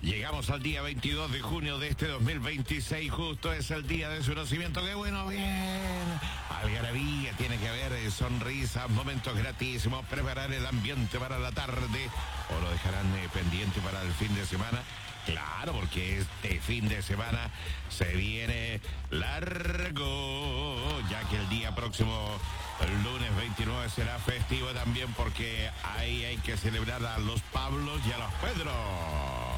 Llegamos al día 22 de junio de este 2026, justo es el día de su nacimiento. ¡Qué bueno, bien! Algarabía, tiene que haber sonrisas, momentos gratísimos, preparar el ambiente para la tarde, o lo dejarán pendiente para el fin de semana. Claro, porque este fin de semana se viene largo, ya que el día próximo, el lunes 29, será festivo también, porque ahí hay que celebrar a los Pablos y a los Pedros.